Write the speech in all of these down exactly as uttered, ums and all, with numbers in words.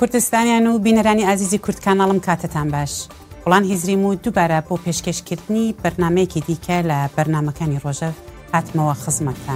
کوردستانیان و بینەرانی ئازیزی کورد کاناڵم کاتتان باش. وڵان هیزریم و دووبارە بۆ پێشکەشکردنی بەرنامەیەکی دیکە لە بەرنامەکانی ڕۆژەو هاتمەوە خزمەتتان.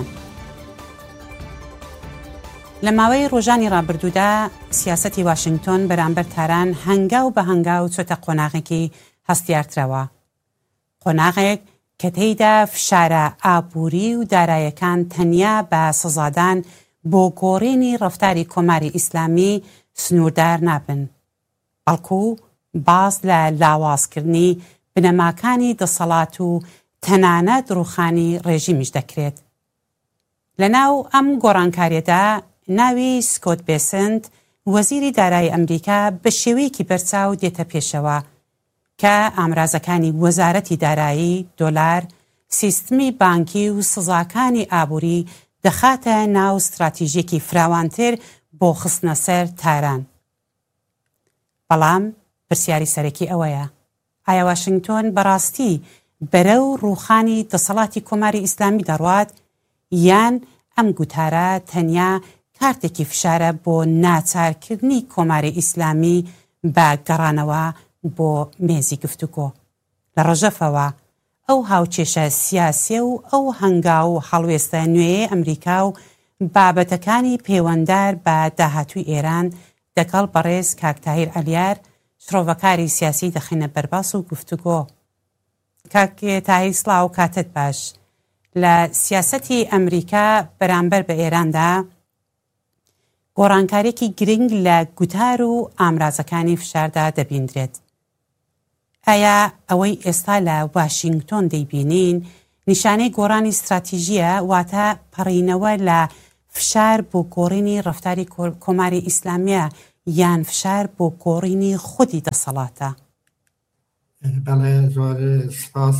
لە ماوەی ڕۆژانی ڕابردوودا سیاسەتی واشنگتۆن بەرامبەر تاران هەنگاو بە هەنگاو چۆتە قۆناغێکی هەستیارترەوە. قۆناغێک کە تێیدا فشارە ئابووری و دارایەکان تەنیا بە سزادان بۆ گۆڕینی ڕەفتاری کۆماری ئیسلامی سنووردار نابن، بەڵکو باز لە لاوازکردنی بنەماکانی دەسەڵات و تەنانەت دڕوخانی ڕێژیمیش دەکرێت. لە ناو ئەم گۆڕانکاریەدا ناوی سکۆت بێسنت وەزیری دارایی ئەمریکا بە شێوەیەکی بەرچاو دێتە پێشەوە کە ئامرازەکانی وەزارەتی دارایی، دۆلار، سیستمی بانکی و سزاکانی ئابووری دەخاتە ناو استراتیژیەکی فراوانتر بۆ خستنە سەر تاران. بەڵام پرسیاری سەرەکی ئەوەیە: ئایا واشنگتۆن بەڕاستی بەرەو ڕووخانی دەسەڵاتی کۆماری ئیسلامی دەڕوات، یان ئەم گوتارە تەنیا کارتێکی فشارە بۆ ناچارکردنی کۆماری ئیسلامی بە گەڕانەوە بۆ مێزی گفتوگۆ؟ لە ڕەژەفەوە ئەو هاوچێشە سیاسیە و ئەو هەنگاو و هەڵوێستە نوێیە ئەمریکا و بابەتەکانی پەیوەنددار بە داهاتووی ئێران دەگەڵ بەڕێز کاک تاهیر ئەلیار شرۆڤەکاری سیاسی دەخینە بەرباس و گفتوگۆ. کاک تاهیر سڵاو، کاتت باش. لە سیاسەتی ئەمریکا بەرامبەر بە ئێراندا گۆڕانکارێکی گرنگ لە گوتار و ئامرازەکانی فشاردا دەبیندرێت. ئایا ئەوەی ئێستا لە واشنگتۆن دەیبینین نیشانەی گۆڕانی استراتیژیە، واتە پەڕینەوە لە فشار بۆ گۆڕینی ڕەفتاری کۆماری ئیسلامیە، یان فشار بۆ گۆڕینی خودی دەسەڵاتە؟ بەڵێ، زۆر سپاس.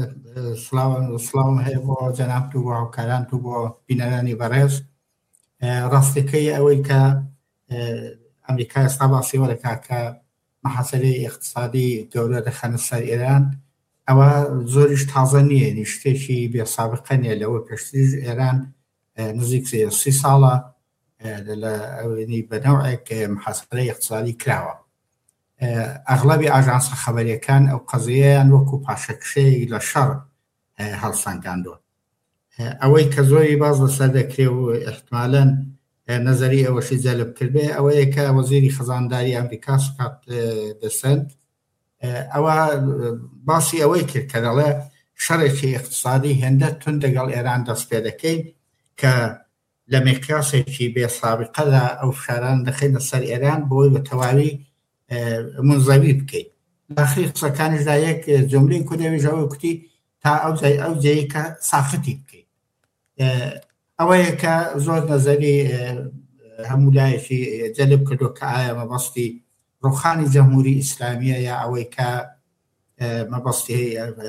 سڵاوم هەیە بۆ جەناب و بۆ هاوکاران و بۆ بینەرانی بەڕێز. ڕاستیەکەی ئەوەی کە ئەمریکا ئێستا باسی وەرەکا کە مەحاسەرەی اقتصادی گەورە دەخەنە سەر ئێران، ئەوە زۆریش تازە نییە، نی شتێکی بێسابقە نیە. لەوە پێشتریش ئێران نزیک سی ساڵە بەنەوعێک محاسبەی اقتصادی کراوە. ئەغڵبی ئاژانسە خەبەریەکان ئەو قەزیەیان وەکو پاشەکشەیەک لە شەڕ هەڵسەنگاندووە. ئەوەی کە زۆری باز لەسەر دەکرێت و احتمالاً نەزەری ئەوەشی جەلب کردبێ ئەوەیە کە وەزیری خەزانداری ئەمریکا سکات بێسنت ئەوە باسی ئەوەی کرد کە دەڵێ شەڕێکی اقتصادی هێندە تون دەگەڵ ئێران دەست پێ دەکەین کە لە مێقیاسێکی بێسابقەدا ئەو فشاران دەخینە سەر ئێران بۆی بە تەواوی منزەوی بکەیت. داخلی قسەکانیشدا یەک جملەی کودەویژەوە کوتی تا ئەو جای ئەو جەیە کە ساختی بکەیت. ئەوەیە کە زۆر نەزەری هەموو لایەکی جەلب کردو کە ئایا مەبەستی ڕووخانی جەمهوری ئیسلامیە یا ئەوەی کە مەبەستی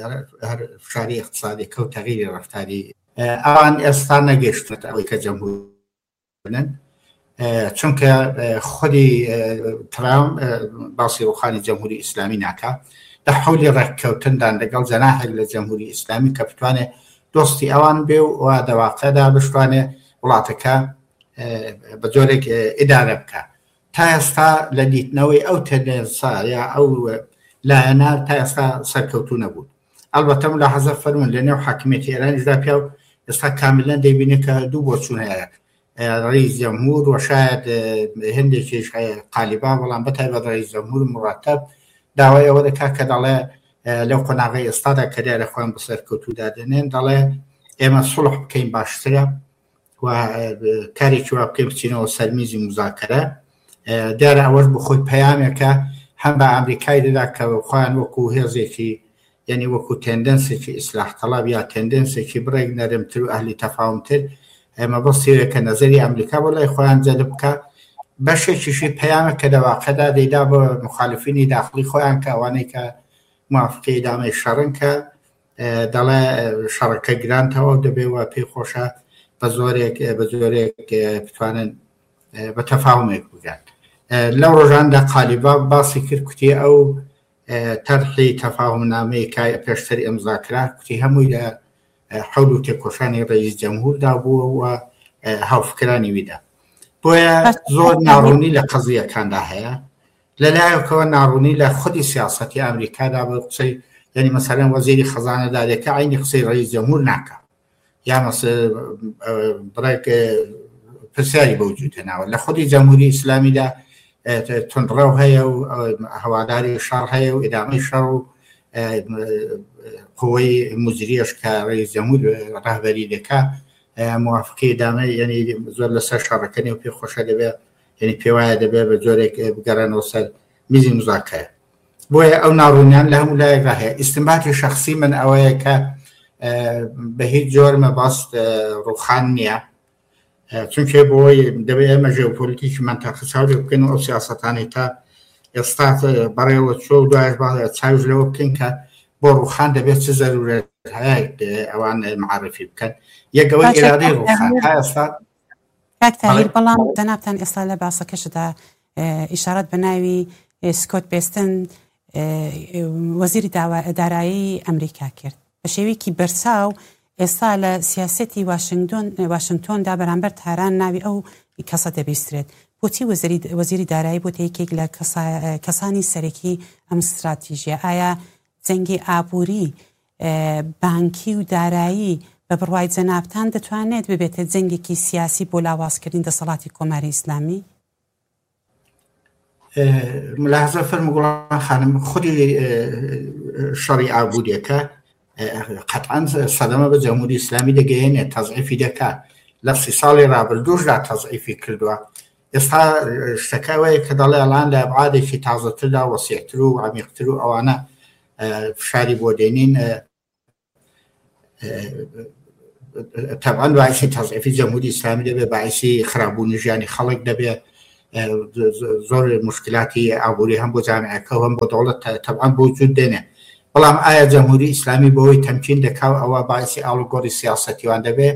فشاری اقتصادی کە و تەغییری ڕەفتاری ئەوان ئێستا نەگەشتێت ئەوەی کە جەمهوری بنن، چونکە خودی ترامپ باسی ڕووخانی جەمهوری ئیسلامی ناکا. لە حولی ڕێککەوتندان لەگەڵ جەناحێک لە جەمهوری ئیسلامی کە بتوانێت دۆستی ئەوان بێ و وا دەواقعدا بشتوانێت وڵاتەکە بە جۆرێک ئیدارە بکە. تا ئێستا لە دیتنەوەی ئەو تەندێنسا یا ئەو لایەنە تا ئێستا سەرکەوتوو نەبوو. ئەلبەتە لە حەزە فەرمون لە نێو حاکمیەتی ئێرانیشدا پیا و ئێستا کاملەن دەیبینێت کە دوو بۆچوون هەیە: ڕئیس جەمهور و شاید هەندێکیش قالیبا، بەڵام بەتایبەت ڕئیس جەمهور مراتب داوای ئەوە دەکات کە دەڵێ لەو قۆناغی ئێستادا کە دیارە خۆیان بەسەر کەوتوودا دێنێن، دەڵێ ئێمە سوڵح بکەین باشترە و کارێکی وا بکەین بچینەوە سەرمیزی مزاکەرە. دیارە ئەوەش بۆ خۆی پەیامێکە هەم بە ئەمریکای دەدا کە خۆیان وەکو هێزێکی، یعنی وەکو تێندەنسێکی ئیسلاح تەڵاب یا تێندەنسێکی بڕێک نەرمتر و ئەهلی تەفاومتر مەبەستیەوە کە نەزەری ئەمریکا بۆ لای خۆیان جەلب بکە. بەشێکیشی پەیامە کە دەواقعدا دەیدا بۆ مخالفینی داخلی خۆیان کە ئەوانەی کە موافقەی دامەی شەڕن کە دەڵێ شەڕەکە گرانتەوە دەبێەوە پێی خۆشە بە زۆرێک بە زۆرێک بتوانن بە تەفاومێک بگەن. لەو ڕۆژاندا قالیبا باسی کرد، کوتی ئەو تەرحی تەفاهمنامەی کە پێشتر ئەمزاکرا کوتی هەمووی لە حەول و تێکۆشانی ڕئیس جەمهوردا بووە و هاوفکرانی ویدا. بۆیە زۆر ناڕوونی لە قەزیەکاندا هەیە لەلایەکەوە ناڕوونی لە خودی سیاسەتی ئەمریکادا بە قسەی یعنی مەسەلەن وەزیری خەزانەدارەکە عینی قسەی ڕئیس جەمهور ناکە یا بڕێک پرسیاری بەوجود هێناوە لە خودی جەمهوری ئیسلامیدا تندڕەو هەیە و هەواداری شەڕ هەیە و ئیدامەی شەڕ و قوەی مجریەش کە ڕئیس جەمهور ڕاهبەری دەکا موافقی ئیدامەی یعنی زۆر لەسەر شەڕەکەنی و پێخۆشە دەبێت یعنی پێ وایە دەبێت بە جۆرێک بگەڕێنەوە سەر میزی مزاکەیە بۆیە ئەو ناڕوونیان لە هەموو لایەکدا هەیە ئیستنباتی شەخصی من ئەوەیە کە بە هیچ جۆر مەبەست ڕووخان نییە چونکە بۆی دەبێت ئێمە ژێوپۆلیتیکی مەنتەقە چاودێ بکەین و ئەو سیاسەتانی تا ئێستا بەڕێوە چۆ و دوایش چاوش لەوە بکەین کە بۆ ڕووخان دەبێت چ زەرورەت هەیە ئەوان معرفی بکەن یەکەوەی ئێرادەی ڕووخان تا ئێستا کاکتاهیر بەڵام دەنابتان ئێستا لە باسەکەشدا ئیشارەت بە ناوی سکۆت بێستن وەزیری دارایی ئەمریکا کرد بە شێوەیەکی بەرچاو ئێستا لە سیاسەتی واشنگتۆندا بەرامبەر تاران ناوی ئەو کەسە دەبیسترێت بۆچی وەزیری دارایی بۆ یەکێک لە کەسانی سەرەکی ئەم استراتیژیە ئایا جەنگی ئابووری بانکی و دارایی بە بڕوای جەنابتان دەتوانێت ببێتە جەنگێکی سیاسی بۆ لاوازکردن دەسەڵاتی کۆماری ئیسلامی؟ ملاحظە فەرموو گوڵان خانم خودی شەڕی ئابووریەکە قەتعاً سەدەمە بە جەمهوری ئیسلامی دەگەیەنێت تەزعیفی دەکات لە سی ساڵی ڕابردووشدا تەزعیفی کردووە ئێستا شتەکەوەیە کە دەڵێ ئەڵان لە ئەبعادێکی تازەتردا وەسیعتر و عەمیقتر و ئەوانە فشاری بۆ دێنین طبعاً باعثی تەزعیفی جەمهوری ئیسلامی دەبێت باعثی خراببوونی ژیانی خەڵک دەبێت زۆر مشکلاتی ئابووری هەم بۆ جامعەکە و هەم بۆ دەوڵەت طبعاً بۆ وجود دێنێ بەڵام ئایا جەمهوری ئیسلامی بەوەی تەمکین دەکاو ئەوە باعثی ئاڵوگۆڕی سیاسەتیوان دەبێت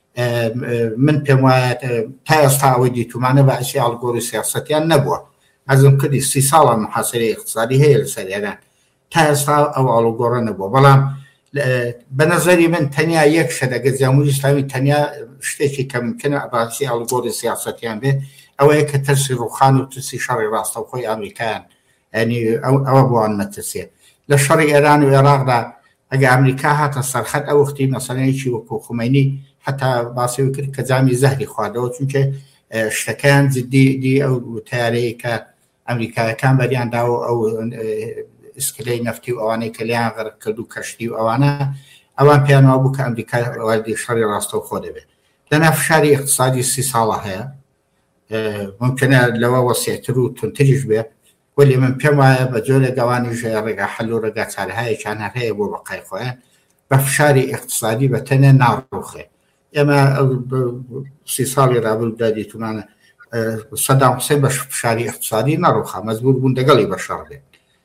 من پێم وایە تا ئێستا ئەوەی دیتومانە باعثی ئاڵوگۆڕی سیاسەتیان نەبووە ئەزم کردی سی ساڵە محاسەرەی اقتصادی هەیە لەسەر ئێران تا ئێستا ئەو ئاڵوگۆڕە نەبووە بەڵام بە نەزەری من تەنیا یەک شە دەگەت جەمهوری ئیسلامی تەنیا شتێکی کە ممکنە باعثی ئاڵوگۆڕی سیاسەتیان بێت ئەوەیە کە ترسی ڕووخان و ترسی شەڕی ڕاستەوخۆی ئەمریکایان ئەنی ئەوە بۆوان مەترسێ لە شەڕی ئێران و عێراقدا ئەگە ئەمریکا هاتە سەرخەت ئەو وەختی مەسەلەیەکی وەکو خومەینی حتا باسی کرد کە جامی زەهری خواردەوە چونکە شتەکەیان جدی دی ئەو تیارەیە کە ئەمریکایەکان بەریانداوە ئەو ئسکلەی نەفتی و ئەوانەی کە لیان غەرق کرد و کەشتی و ئەوانە ئەوان پێیانەوە بوو کە ئەمریکا واردی شەڕی ڕاستەوخۆ دەبێت لەناو فشاری اقتصادی سی ساڵە هەیە ممکنە لەوە وەسیعتر و تونتریش بێت وەلی من پێم وایە بە جۆرە گەوانیش ڕێگا حەل و ڕێگا چارەهایەکیان هەیە بۆ بەقای خۆیان بە فشاری اقتصادی بە تەنێ ناڕوخێ ئێمە سی ساڵی ڕابردوودا دیتومانە سەدام حوسێن بە فشاری اقتصادی نەڕوخا مەجبور بوون دەگەڵی بەشەڕ بێت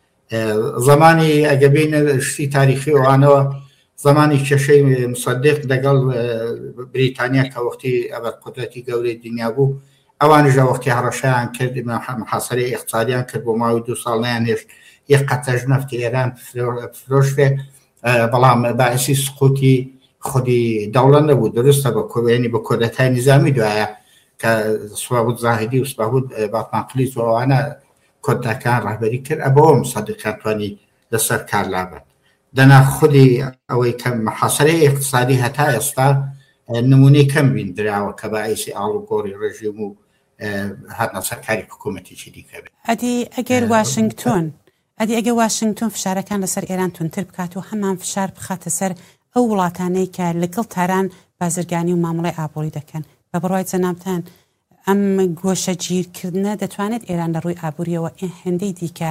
زمانی ئەگە بینە شتی تاریخی ئەوانەوە زمانی کێشەی مصدق لەگەڵ بریتانیا کە وەختی ئەبەرقودرەتی گەورەی دنیا بوو ئەوانیش وەختی هەڕەشەیان کرد محاسەرەی اقتصادیان کرد بۆ ماوەی دوو ساڵ نەیانهێشت یەک قەتەژ نەفتی ئێران فرۆشتێ بەڵام باعثی سقوتی خودی دەوڵەت نەبوو دروستە بە کۆبێنی بە کۆدەتای نظامی دوایە کە سوابوت زاهدی و سباهود باتمانقلیز و ئەوانە کۆدەکان ڕاهبەری کرد ئەبەوە مصدقیان توانی لەسەر کار لابن دەنا خودی ئەوەی کە محاسەرەی اقتصادی هەتا ئێستا نمونەی کەم بین دراوە کە باعثی ئاڵوگۆڕی ڕژیم و هاتنە سەر کاری حکوومەتێکی دیکە بێت ئەدی ئەگەر واشنگتۆن ئەدی ئەگە واشنگتۆن فشارەکان لەسەر ئێران تونتر بکات و هەمان فشار بخاتە سەر ئەو وڵاتانەی کە لەگەڵ تاران بازرگانی و مامەڵەی ئابووری دەکەن بە بڕوای جەنابتان ئەم گۆشە گیرکردنە دەتوانێت ئێران لە ڕووی ئابووریەوە هێندەی دیکە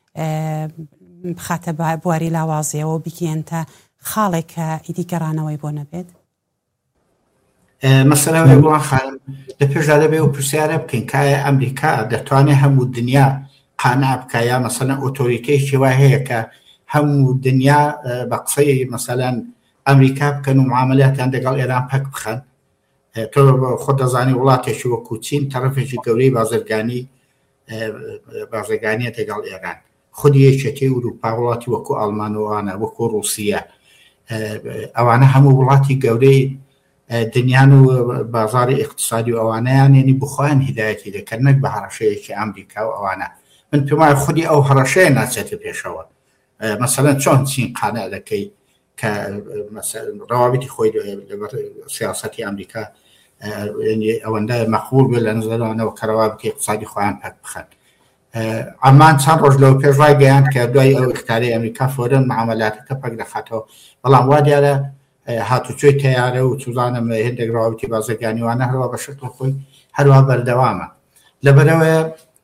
بخاتە بواری لاوازیەوە و بگەێنتە خاڵێک کە ئیدی گەڕانەوەی بۆ نەبێت مەسەلەوەی وڵان خانم لە پێشدا دەبێ و پرسیارە بکەین کایە ئەمریکا دەتوانێت هەموو دنیا قانع بکە یا مەسەلەن ئۆتۆریتەیەکی وا هەیە کە هەموو دنیا بە قسەی مەسەلەن ئەمریکا بکەن و معاملاتیان دەگەڵ ئێران پەک بخەن تۆ خۆ دەزانی وڵاتێکی وەکو چین تەرەفێکی گەورەی بازرگانی بازرگانیە دەگەڵ ئێران خودی یەکێتی ئەوروپا وڵاتی وەکو ئەڵمان وانە وەکو ڕووسیا ئەوانە هەموو وڵاتی گەورەی دنیان و بازاری اقتصادی و ئەوانەیان ینی بخۆیان هیدایەتی دەکەن نەک بە هەڕەشەیەکی ئەمریکا و ئەوانە من پێم وایە خودی ئەو هەڕەشەیە ناچێتە پێشەوە مەسەلەن چۆن چین قانع دەکەی کە ڕەوابەتی خۆی لەبەر سیاسەتی ئەمریکا ئەوەندە مەقبول بێت لە نظرەوەنەوە کە ڕەوابەتی اقتصادی خۆیان پەک بخەن ئەمان چەند ڕۆژ لەوە پێش ڕایگەیاند کە دوای ئەو ئیختاری ئەمریکا فۆرن معاملاتەکە پەک دەخاتەوە بەڵام وا دیارە هاتوچۆی تیارە و چوزانم هێندێک ڕاوەتی بازرگانیوانە هەروە بە شکل خۆی هەروە بەردەوامە لەبەرەوەی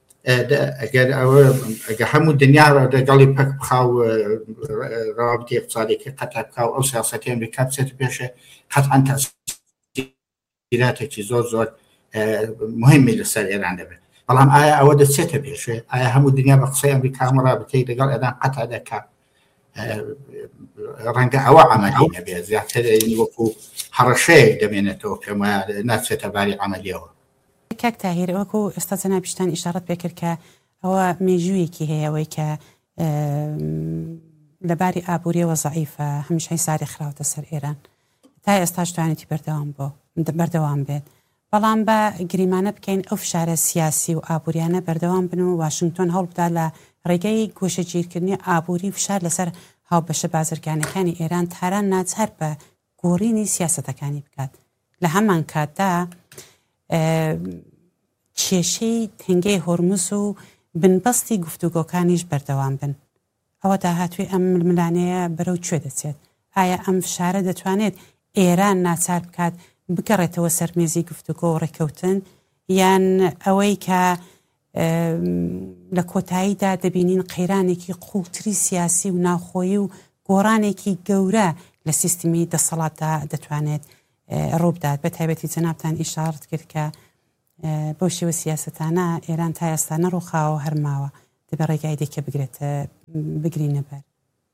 ئەگە هەموو دنیا دەگەڵی پەک بخاو ڕاوەتی اقتصادیەکە قەتە بکاو ئەو سیاسەتی ئەمریکا بچێتە پێشێ قەتعەن تەسیراتێکی زۆر زۆر مهمی لەسەر ئێران دەبێت بەڵام ئایا ئەوە دەچێتە پێشێ ئایا هەموو دنیا بە قسەی ئەمریکا ڕابطەی لەگەڵ ئێران قەتە دەکات ڕەنگە ئەوە عەمەلی نەبێت زیاتر وەکو هەڕەشەیەک دەمێنێتەوە پێم وایە ناچێتە باری عەمەلیەوە کاک تاهیر ئەوەکو ئێستا جەنابیشتان ئیشارەت پێ کرد کە ئەوە مێژوویەکی هەیە ئەوەی کە لەباری ئابووریەوە زەعیفە هەمیشەی ساری خراوەتە سەر ئێران تا ئێستاش توانێتی بەردەوام بۆ بەردەوام بێت بەڵام بە گریمانە بکەین ئەو فشارە سیاسی و ئابووریانە بەردەوام بن و واشنگتۆن هەوڵ بدا لە ڕێگەی گۆشەگیرکردنی ئابووری فشار لەسەر هاوبەشە بازرگانەکانی ئێران تاران ناچار بە گۆڕینی سیاسەتەکانی بکات لە هەمان کاتدا کێشەی تەنگەی هۆرموز و بنبەستی گفتوگۆکانیش بەردەوام بن ئەوە داهاتوی ئەم ململانەیە بەرەو کوێ دەچێت ئایا ئەم فشارە دەتوانێت ئێران ناچار بکات بگەڕێتەوە سەرمێزی گفتوگۆ و ڕێکەوتن یان ئەوەی کە لە کۆتاییدا دەبینین قەیرانێکی قوڵتری سیاسی و ناوخۆیی و گۆڕانێکی گەورە لە سیستمی دەسەڵاتدا دەتوانێت ڕووبدات بە تایبەتی جەنابتان ئیشارەت کرد کە بەو شێوە سیاسەتانە ئێران تا ئێستا نەڕووخاوە هەرماوە دەبێت ڕێگای دیکە بگرێتە بگرینە بەر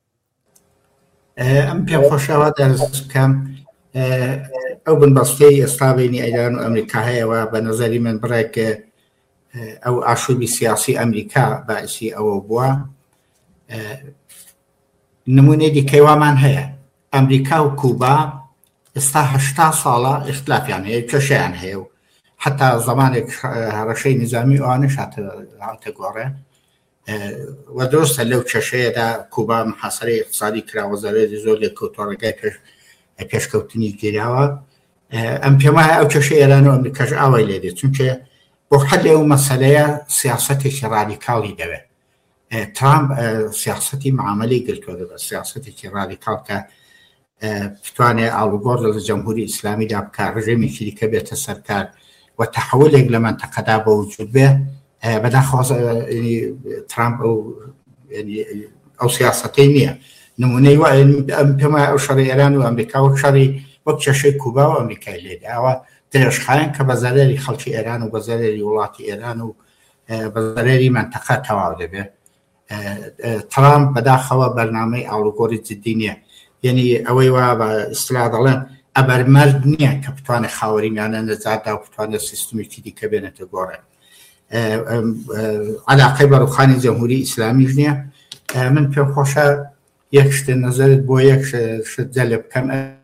ئەم پێم خۆشەوە دەرز بکەم ئەو بنبەستەی ئێستا بینی ئەیران و ئەمریکا هەیەەوە بە نەزەری من بڕێک ئەو ئاشوبی سیاسی ئەمریکا باعسی ئەوە بووە نمونەی دیکەیوامان هەیە ئەمریکا و کوبا ئێستا هەشتا ساڵە ئختلافیان هەیە کێشەیان هەیە و حتا زمانێک هەڕەشەی نظامی ئەوانش هاتە گۆڕێ و دروستە لەو کێشەیەدا کوبا محاسەرەی اقتصادی کراوە زەرێری زۆر لێ کەوتۆڕێگای پێش پێشکەوتنی گیراوە ئەم پێم وایە ئەو کێشەی ئێران و ئەمریکاش ئاوای لێ دێت چونکە بۆ حەلێ و مەسەلەیە سیاسەتێکی ڕادیکاڵی دەوێت ترامپ سیاسەتی معاملەی گرتووە دەبێت سیاسەتێکی ڕادیکاڵ کە بتوانێت ئاڵوگۆڕ لە جەمهوری ئیسلامیدا بکە ڕژێمێکی دیکە بێتە سەرکار و تەحولێک لە منتەقەدا بە وجود بێ بەداخواز ترامپ ئەو سیاسەتەی نییە نمونەی ئەم پێمە ئەو شەڕی ئێران و ئەمریکا وەک شەڕی وەک کێشەی کوبا و ئەمریکای لێدا ئەوە درێژخایەن کە بە زەرێری خەڵکی ئێران و بە زەرێری وڵاتی ئێران و بە زەرێری منتەقە تەواو دەبێت ترامپ بەداخەوە بەرنامەی ئاڵوگۆڕی جددی نییە یعنی ئەوەی وا بە ئیستلا دەڵێن ئەبەرمەرد نییە کە بتوانێت خاوەریمیانە نەجاتدا و بتوانێت سیستمێکی دیکە بێنێتە گۆڕێ علاقەی بە ڕووخانی جەمهوری ئیسلامیش نییە من پێم خۆشە یەک شتە نەزەرت بۆ یەک شت جەلب بکەم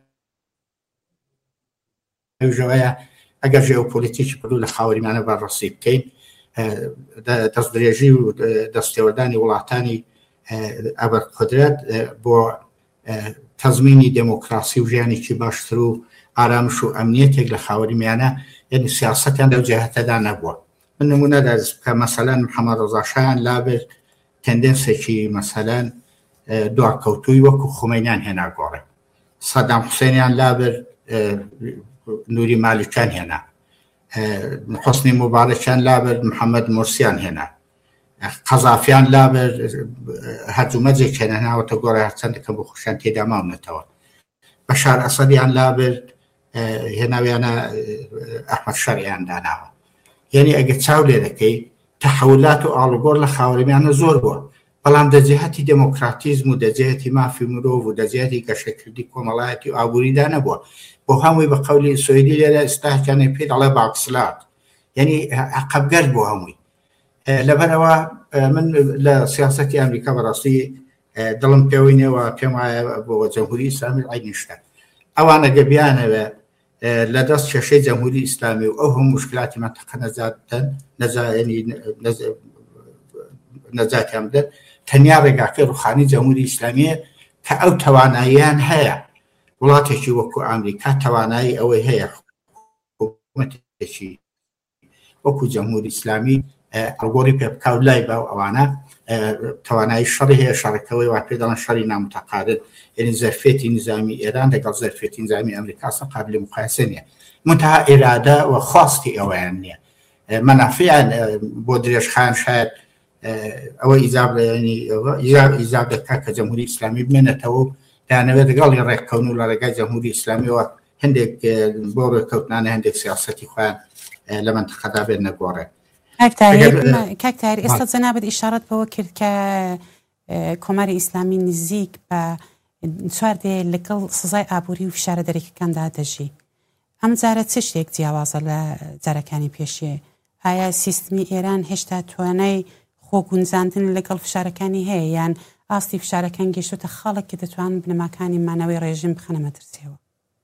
ئەوژەوەیە ئەگەر ژێوپۆلیتیکی پردوو لە خاوەریمانە بەڕەسی بکەین دەستدرێژی و دەستێوەردانی وڵاتانی ئەبەرقدرەت بۆ تەزمینی دموکراسی و ژیانێکی باشتر و ئارامش و ئەمنیەتێک لە خاوەریمیانە یعنی سیاسەتیان لەو جێهەتەدا نەبووە من نمونە دەرز بکەم مەسەلەن محەممەد ڕەزاشایان لابێت تەندێنسێکی مەسەلەن دواکەوتووی وەکو خومینیان هێنا گۆڕێ سەدام حوسێنیان لابێت نوری مالیکیان هێنا حوسنی موبارەکیان لابێت محەممەد مورسیان هێنا قەزافیان لابێت هەرجومەجێک هێناوەتە گۆڕە هەرچەندەکەم بۆ خۆشیان تێدا ماونەتەوە بەشار ئەسەدیان لابێت هێناویانە ئەحمەد شەریعیان داناوە یعنی ئەگە چاو لێ دەکەی تەحولات و ئاڵوگۆڕ لە خاوەریمیانە زۆر بووە بەڵام دەجێهەتی دموکراتیزم و دەجێهەتی مافی مرۆڤ و دەجێتی گەشەکردی کۆمەڵایەتی و ئابووریدا نەبووە بۆ هەمووی بە قەولی سوێدی لێرە ئێستاکیانێ پێ دەڵێ باکسلات یعنی عەقەبگەر بۆ هەمووی لەبەرەوە من لە سیاسەتی ئەمریکا بەڕاستی دڵم پێوەی نێوە پێم وایە بۆ جەمهوری ئیسلامی عینی شتە ئەوانە گە بیانەوە لە دەست کێشەی جەمهوری ئیسلامی و ئەو هەموو مشکلاتی منتەقە نەجاتدەن نەجاتیان بدەن تەنیا ڕێگاکەی ڕوخانی جەمهوری ئیسلامیە کە ئەو تواناییان هەیە وڵاتێکی وەکو ئەمریکا توانایی ئەوەی هەیە حکوومەتێکی وەکو جەمهوری ئیسلامی ئەلگۆری پێ بکاو لای باو ئەوانە توانایی شەڕی هەیە شەڕەکەوەی وا پێ دەڵێن شەڕی نامتەقارن یعنی زەرفێتی نظامی ئێران لەگەڵ زەرفێتی نظامی ئەمریکا قابل مقایسە نییە منتها ئێرادە و خواستی ئەوەیان نییە مەنافعیان بۆ درێژخایان شاید ئەوە ئیجاب دەکات کە جەمهوری ئیسلامی بمێنێتەوە دانەوێت لەگەڵی ڕێککەون و لە ڕێگای جەمهوری ئیسلامیەوە هەندێک بۆ ڕێککەوتنانە هەندێک سیاسەتی خۆیان لە منتەقەدا بێت نەگۆڕێت. کاکتاری ئێستا جەنابەت ئیشارەت بەوە کرد کە کۆماری ئیسلامی نزیک بە چواردێ لەگەڵ سزای ئابووری و فشارە دەرەکیەکاندا دەژی. ئەم جارە چ شتێک جیاوازە لە جارەکانی پێشێ؟ ئایا سیستمی ئێران هێشتا توانای خۆگونجاندن لەگەڵ فشارەکانی هەیە یان ئاستی فشارەکان گەیشتوتە خاڵێک کە دەتوان بنەماکانی مانەوەی ڕێژیم بخەنە مەترسیەوە؟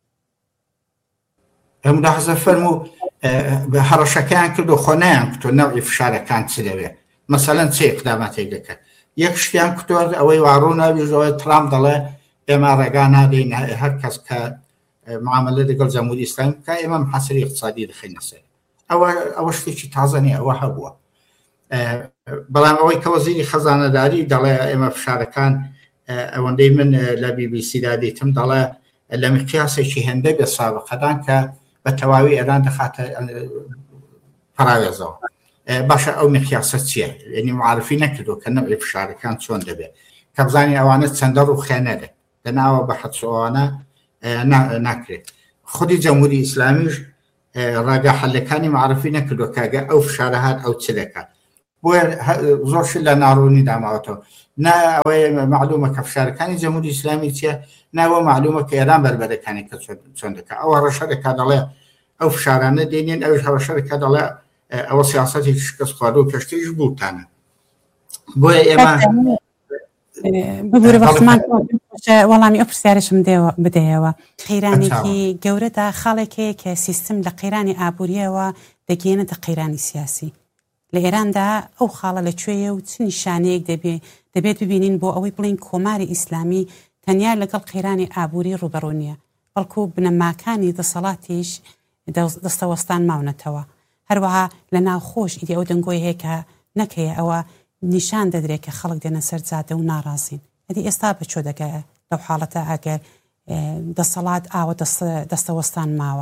ئەمدا حەزە فەرموو هەڕەشەکان کرد و خۆنیان کتۆ نەوعی فشارەکان چ دەوێت مەسەلەن چه ئیقداماتێک دەکرد یەک شتیان کتۆر ئەوەی واڕوو ناویژەوەی ترامپ دەڵێ ئێمە ڕێگا نادەین هەر کەس کە معاملە لەگەڵ جەمهوری ئیسلامی بکە ئێمە محاسبەی اقتصادی دەخینە سەر ئەوە ئەوە شتێکی تازە نیە ئەوە هەبووە بەڵام ئەوەی کە وەزیری خەزانەداری دەڵێ ئێمە فشارەکان ئەوەندەی من لە بی بی سی دا دیتم دەڵێ لە مقیاسێکی هێندە بە سابقەدان کە بە تەواوی ئێران دەخاتە پراوێزەوە باشە ئەو مقیاسە چییە؟ یعنی معرفی نەکردو کە نەوعی فشارەکان چۆن دەبێت کە بزانین ئەوانە چەندە ڕوخێنەرێت لەناوە بە حەدسەوانە ناکرێت خودی جەمهوری ئیسلامیش ڕاگە حەلەکانی معرفی نەکردو کاگە ئەو فشارە هات ئەو چ دەکات بۆیە زۆرش لە ناڕوونی داماوەتەوە نا ئەوەیە معلومە کە فشارەکانی جەمهوری ئیسلامی چییە ناوە معلومە کە ئێران بەربەرەکانی کە چۆن دەکات ئەوە ڕەشەرێکا دەڵێ ئەو فشارانە دێنێن ئەوش هەڕەشەرێکا دەڵێ ئەوە سیاسەتی شکست خواردە و کەشتیش بووتانە بۆیە ئێمە ببوورە بەخمان وەڵامی ئەو پرسیارشم بدەیەوە قەیرانێکی گەورەدا خاڵێکەیە کە سیستم لە قەیرانی ئابوووریەوە دەگەێنێتە قەیرانی سیاسی لە ئێراندا ئەو خاڵە لەکوێیە و چ نیشانەیەک دەبێت ببینین بۆ ئەوەی بڵین کۆماری ئیسلامی تەنیا لەگەڵ قەیرانی ئابووری ڕوبەڕوو نییە بەڵکو بنەماکانی دەسەڵاتیش دەستەوەستان ماونەتەوە هەروەها لە ناوخۆش ئیدی ئەو دەنگۆی هەیە کە نەکەیە ئەوە نیشان دەدرێت کە خەڵک دێنە سەر جادە و ناڕازین ئەدی ئێستا بچۆ دەگە لەو حاڵەتە ئەگەر دەسەڵات ئاوە دەستەوەستان ماوە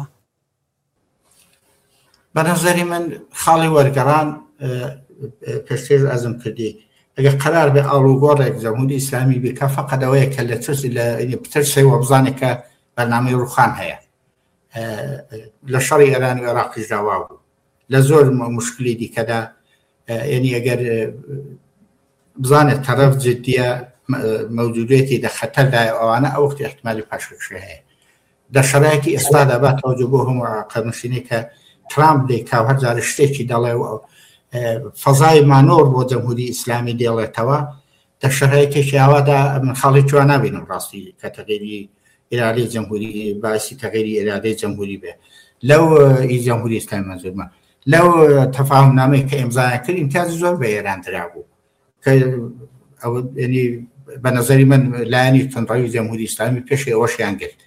بە نەزەری من خاڵی وەرگەڕان پێشتر ئەزم کردی ئەگەر قەرار بێ ئاڵوگۆڕێک جەمهوری ئیسلامی بکە فەقەت ئەوەیە کە لە ترسی لە پترسەوە بزانێت کە بەرنامەی ڕوخان هەیە لە شەڕی ئێران و عێراقیش داوا بوو لە زۆر مشکلی دیکەدا یعنی ئەگەر بزانێت تەرەف جددیە مەوجودێتی دە خەتەردای ئەوانە ئەو وەختی احتمالی پاشکشە هەیە دە شەرایەتی ئێستادا با تەوجه بۆ هەموو قەرنشینی کە ترامپ دەیکا و هەر جارە شتێکی دەڵێ و فەزای مانۆر بۆ جەمهوری ئیسلامی دێڵێتەوە دە شەرایەتێکی ئاوادا من خاڵی جوان نابینم ڕاستی کە تەغیری ئێرادەی جەمهوری باعثی تەغیری ئێرادەی جەمهوری بێ لەو ئی جەمهوری ئیسلامی مەنزوورمە لەو تەفاهمنامەی کە ئیمزایان کرد ئیمتیازی زۆر بە ئێران درابوو کە ینی بە نەزەری من لایەنی تەنڕەوی جەمهوری ئیسلامی پێشی ئەوەشیان گرت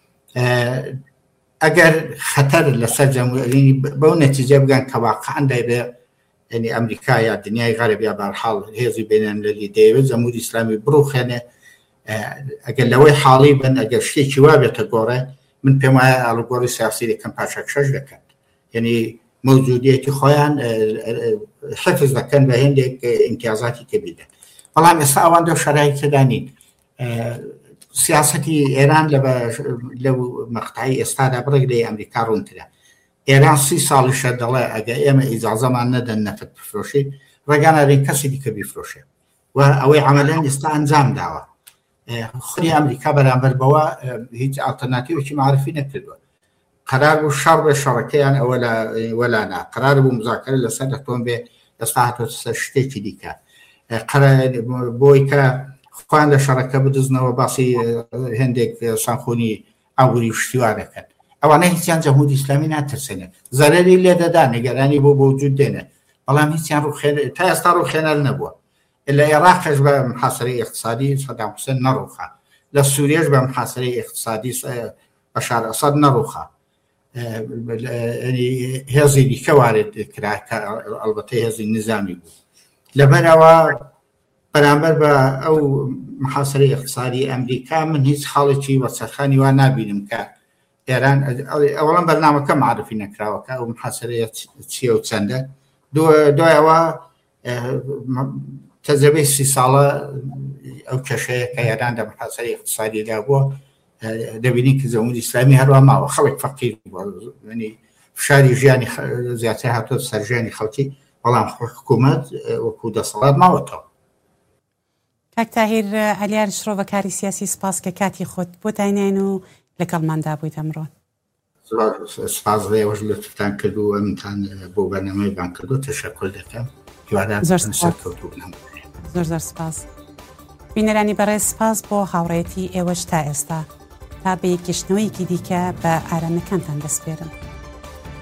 ئەگەر خەتەر لەسەر جەمهوری بەو نەتیجە بگەن کە واقعەن دەبێ ینی ئەمریکا یا دنیای غەرب یا بەرحاڵ هێزی بینەرمەلەلی دەیەوێت جەمهوری ئیسلامی بڕوخێنێ ئەگەر لەوەی حاڵی بن ئەگەر شتێکی وا بێتە گۆڕێ من پێم وایە ئاڵوگۆڕی سیاسی دەکەم پاشەکشەش دەکەن یعنی موجودیەتی خۆیان حفظ دەکەن بە هێندێک ئیمتیازاتی کە بیدەن بەڵام ئێستا ئەوان دەو شەرایطەدا نین سیاسەتی ئێران لەو مەقتەعی ئێستادا بڕێک لە ئەمریکا ڕوونترە ئێران سی ساڵی شە دەڵێ ئەگە ئێمە ئیجازەمان نەدەن نەفت بفرۆشین ڕێگانەرێن کەسی دیکە بیفرۆشێ و ئەوەی عەمەلەن ئێستا ئەنجام داوە خودی ئەمریکا بەرامبەر بەوە هیچ ئالتەرناتیڤێکی معرفی نەکردووە قرار بوو شەڕ بێ شەڕەکەیان ئەوە وەلانا قرار بوو مزاکرە لەسەر دەتوان بێ ئێستا هاتوۆتە سەر شتێکی دیکە بۆی کە خوان لە شەڕەکە بدزنەوە باسی هەندێک سانخۆنی ئابووری شتیوا دەکەن ئەوانە هیچیان جەمهوری ئیسلامی ناترسێنێ زەرەری لێ دەدا نیگەرانی بۆ بۆ وجود دێنێ بەڵام هیچیان ڕوخێن تا ئێستا ڕوخێنەر نەبووە لە عێراقش بە محاسەرەی اقتصادی سەدام حوسێن نەڕووخا لە سووریەش بە محاسەرەی اقتصادی بەشار ئەسەد نەڕووخا هێزی دیکە وارد کرا ئەلبەتە هێزی نظامی بوو لەبەرەوە بەرامبەر بە ئەو محاسەرەی اقتصادی ئەمریکا من هیچ خاڵێکی وەسەرخانی وا نبینم کە ئێران ئەوڵەم بەرنامەکە معرفی نەکراوەکە ئەو محاسەرەیە چییە و چەندە دوایەوە تەجربەی سی ساڵە ئەو کێشەیە کە ئێران لە محاسەرەی اقتصادیدا بووە دەبینی کە جەمهوری ئیسلامی هەروە ماوە خەڵک فەقیر بووە فشاری ژیانی زیاتر هاتووە سەر ژیانی خەڵکی بەڵام حکوومەت وەکو دەسەڵات ماوەتەوە. کاک تاهیر ئەلیار شرۆڤەکاری سیاسی سپاس کە کاتی خۆت بۆ داینێن و لەگەڵماندا بوویت ئەمڕۆ. سپاس لێوەش لەتفتان کردو و ئەمتان بۆ بەرنامەی بان کردو تەشەکر دەکەم زۆر زۆر سپاس. بینەرانی بەڕێز سپاس بۆ هاوڕێتی ئێوەش تا ئێستا تا بە یەکێشتنەوەیەکی دیکە بە ئارامەکانتان دەسپێرم.